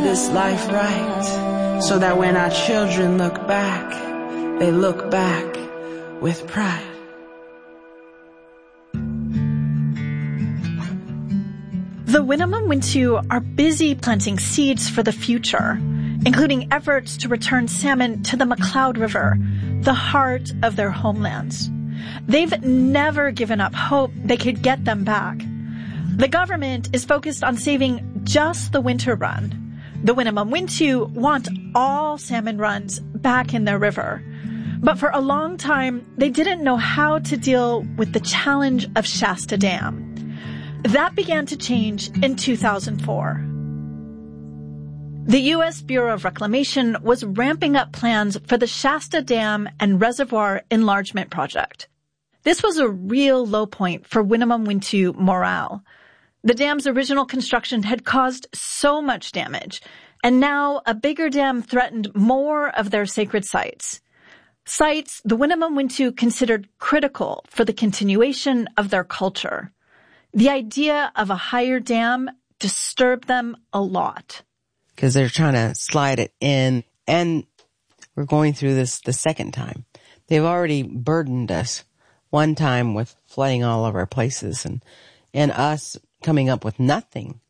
this life right, so that when our children look back, they look back with pride. The Winnemem-Wintu are busy planting seeds for the future, including efforts to return salmon to the McCloud River, the heart of their homelands. They've never given up hope they could get them back. The government is focused on saving just the winter run. The Winnemem-Wintu want all salmon runs back in their river. But for a long time, they didn't know how to deal with the challenge of Shasta Dam. That began to change in 2004. The U.S. Bureau of Reclamation was ramping up plans for the Shasta Dam and Reservoir Enlargement Project. This was a real low point for Winnemem-Wintu morale. The dam's original construction had caused so much damage, and now a bigger dam threatened more of their sacred sites. Sites the Winnemem-Wintu considered critical for the continuation of their culture. The idea of a higher dam disturbed them a lot. Because they're trying to slide it in, and we're going through this the second time. They've already burdened us one time with flooding all of our places and us coming up with nothing